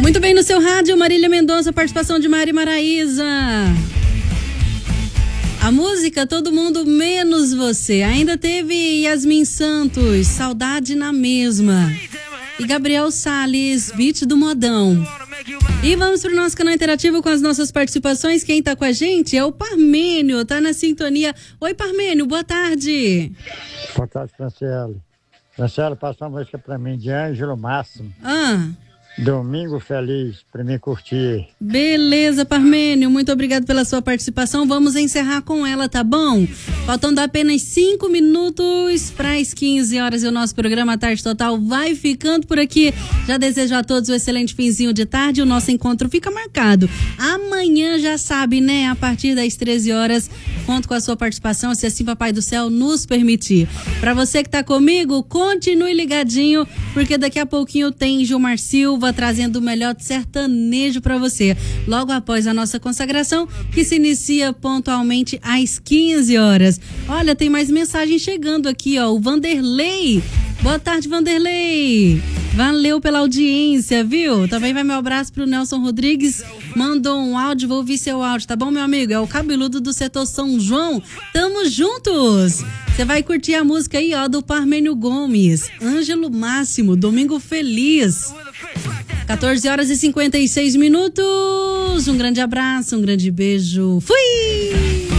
Muito bem, no seu rádio, Marília Mendonça, participação de Mari Maraíza. A música Todo Mundo Menos Você. Ainda teve Yasmin Santos, Saudade na Mesma. E Gabriel Salles, Beat do Modão. E vamos pro nosso canal interativo com as nossas participações. Quem tá com a gente é o Parmênio, tá na sintonia. Oi, Parmênio, boa tarde. Boa tarde, Franciele. Franciele, passa uma música pra mim de Ângelo Máximo. Domingo Feliz, pra mim curtir. Beleza, Parmênio, muito obrigado pela sua participação. Vamos encerrar com ela, tá bom? Faltando apenas 5 minutos para as 15 horas e o nosso programa Tarde Total vai ficando por aqui. Já desejo a todos um excelente finzinho de tarde. O nosso encontro fica marcado. Amanhã, já sabe, né? A partir das 13 horas, conto com a sua participação, se assim Papai do Céu nos permitir. Para você que tá comigo, continue ligadinho, porque daqui a pouquinho tem Gilmar Silva trazendo o melhor de sertanejo para você. Logo após a nossa consagração, que se inicia pontualmente às 15 horas. Olha, tem mais mensagem chegando aqui, ó. O Vanderlei. Boa tarde, Vanderlei. Valeu pela audiência, viu? Também vai meu abraço pro Nelson Rodrigues. Mandou um áudio, vou ouvir seu áudio, tá bom, meu amigo? É o cabeludo do setor São João. Tamo juntos! Você vai curtir a música aí, ó, do Parmênio Gomes. Ângelo Máximo, Domingo Feliz. 14 horas e 56 minutos. Um grande abraço, um grande beijo. Fui!